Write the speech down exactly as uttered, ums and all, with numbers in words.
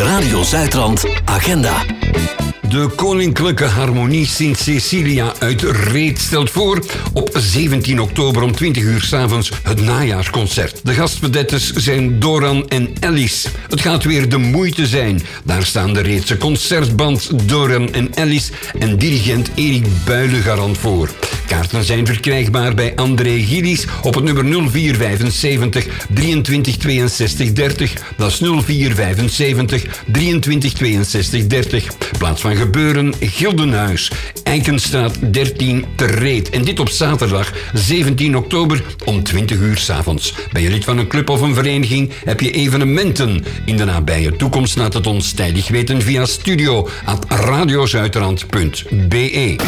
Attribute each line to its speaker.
Speaker 1: Radio Zuidrand Agenda.
Speaker 2: De Koninklijke Harmonie Sint Cecilia uit Reet stelt voor op zeventien oktober om twintig uur 's avonds het najaarsconcert. De gastvedettes zijn Doran en Ellis. Het gaat weer de moeite zijn. Daar staan de Reetse concertband Doran en Ellis en dirigent Erik Builengarant voor. Kaarten zijn verkrijgbaar bij André Gillies op het nummer nul vier vijfenzeventig drieëntwintig tweeënzestig dertig. Dat is nul vier vijfenzeventig drieëntwintig tweeënzestig dertig. Plaats van gebeuren Gildenhuis, Eikenstraat dertien te Reet. En dit op zaterdag zeventien oktober om twintig uur 's avonds. Ben je lid van een club of een vereniging? Heb je evenementen in de nabije toekomst? Laat het ons tijdig weten via studio at radiozuidrand punt be.